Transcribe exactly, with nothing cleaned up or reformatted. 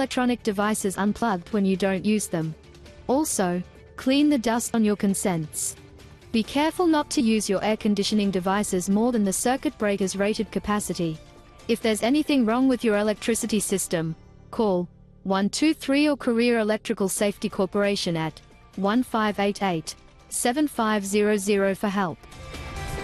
electronic devices unplugged when you don't use them. Also, clean the dust on your consents. Be careful not to use your air conditioning devices more than the circuit breaker's rated capacity. If there's anything wrong with your electricity system, call one two three or Career Electrical Safety Corporation at one five eight eight, seven five zero zero for help.